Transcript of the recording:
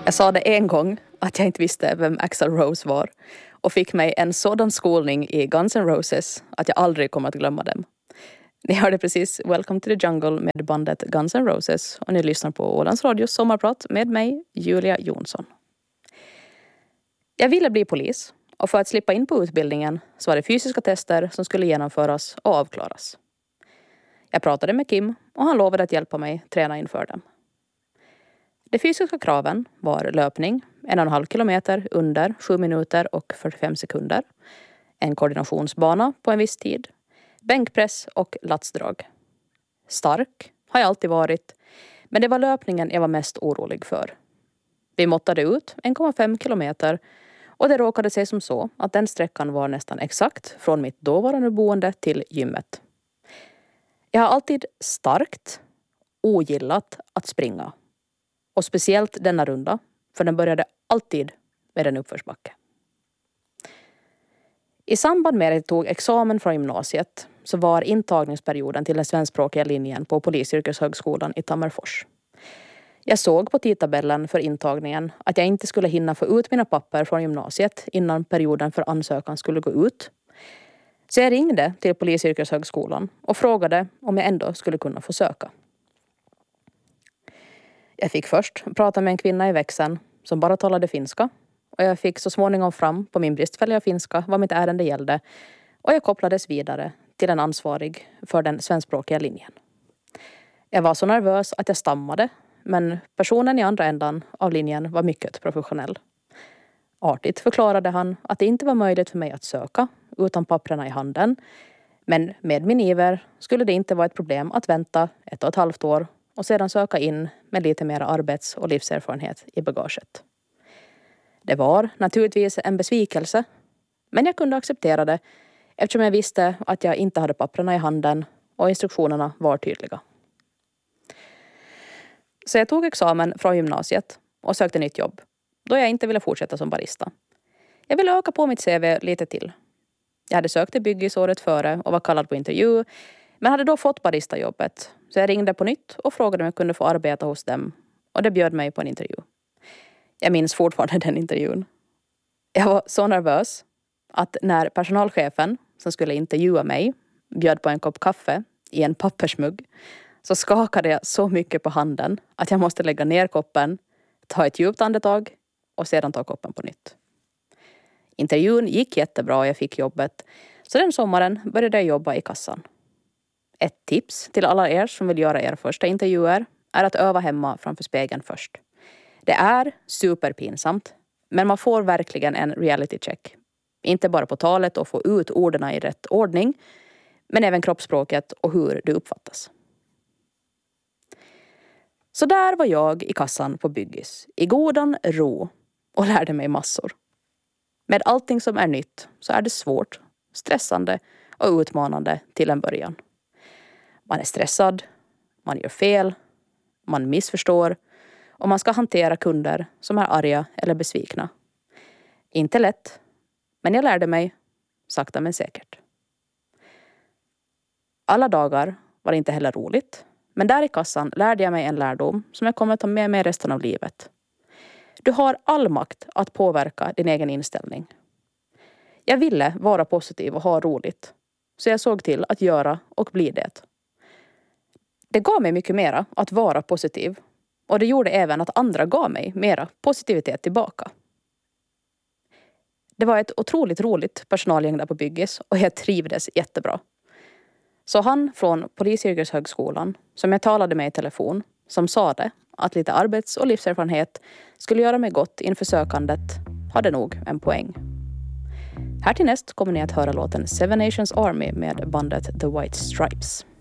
Jag sa det en gång att jag inte visste vem Axl Rose var och fick mig en sådan skolning i Guns N' Roses att jag aldrig kommer att glömma dem. Ni hörde precis Welcome to the Jungle med bandet Guns N' Roses och ni lyssnar på Ålands Radios sommarprat med mig, Julia Jonsson. Jag ville bli polis och för att slippa in på utbildningen så var det fysiska tester som skulle genomföras och avklaras. Jag pratade med Kim och han lovade att hjälpa mig träna inför dem. De fysiska kraven var löpning, 1,5 kilometer under 7 minuter och 45 sekunder, en koordinationsbana på en viss tid, bänkpress och latsdrag. Stark har jag alltid varit, men det var löpningen jag var mest orolig för. Vi måttade ut 1,5 kilometer och det råkade sig som så att den sträckan var nästan exakt från mitt dåvarande boende till gymmet. Jag har alltid starkt ogillat att springa. Och speciellt denna runda, för den började alltid med en uppförsbacke. I samband med att jag tog examen från gymnasiet så var intagningsperioden till den svenskspråkiga linjen på Polisyrkeshögskolan i Tammerfors. Jag såg på tidtabellen för intagningen att jag inte skulle hinna få ut mina papper från gymnasiet innan perioden för ansökan skulle gå ut. Så jag ringde till Polisyrkeshögskolan och frågade om jag ändå skulle kunna få söka. Jag fick först prata med en kvinna i växeln som bara talade finska och jag fick så småningom fram på min bristfälliga finska vad mitt ärende gällde och jag kopplades vidare till en ansvarig för den svenskspråkiga linjen. Jag var så nervös att jag stammade, men personen i andra ändan av linjen var mycket professionell. Artigt förklarade han att det inte var möjligt för mig att söka utan papperna i handen, men med min iver skulle det inte vara ett problem att vänta 1,5 år och sedan söka in med lite mer arbets- och livserfarenhet i bagaget. Det var naturligtvis en besvikelse, men jag kunde acceptera det eftersom jag visste att jag inte hade papperna i handen och instruktionerna var tydliga. Så jag tog examen från gymnasiet och sökte nytt jobb, då jag inte ville fortsätta som barista. Jag ville öka på mitt CV lite till. Jag hade sökt till Byggis året före och var kallad på intervju, men hade då fått baristajobbet. Så jag ringde på nytt och frågade om jag kunde få arbeta hos dem. Och det bjöd mig på en intervju. Jag minns fortfarande den intervjun. Jag var så nervös att när personalchefen som skulle intervjua mig bjöd på en kopp kaffe i en pappersmugg så skakade jag så mycket på handen att jag måste lägga ner koppen, ta ett djupt andetag och sedan ta koppen på nytt. Intervjun gick jättebra och jag fick jobbet. Så den sommaren började jag jobba i kassan. Ett tips till alla er som vill göra er första intervjuer är att öva hemma framför spegeln först. Det är superpinsamt, men man får verkligen en reality check. Inte bara på talet och få ut orden i rätt ordning, men även kroppsspråket och hur det uppfattas. Så där var jag i kassan på Byggis, i godan ro och lärde mig massor. Med allting som är nytt så är det svårt, stressande och utmanande till en början. Man är stressad, man gör fel, man missförstår och man ska hantera kunder som är arga eller besvikna. Inte lätt, men jag lärde mig sakta men säkert. Alla dagar var inte heller roligt, men där i kassan lärde jag mig en lärdom som jag kommer att ta med mig resten av livet. Du har all makt att påverka din egen inställning. Jag ville vara positiv och ha roligt, så jag såg till att göra och bli det. Det gav mig mycket mera att vara positiv och det gjorde även att andra gav mig mera positivitet tillbaka. Det var ett otroligt roligt personalgäng där på Byggis och jag trivdes jättebra. Så han från Polisyrkeshögskolan som jag talade med i telefon som sa det att lite arbets- och livserfarenhet skulle göra mig gott inför sökandet hade nog en poäng. Här till näst kommer ni att höra låten Seven Nations Army med bandet The White Stripes.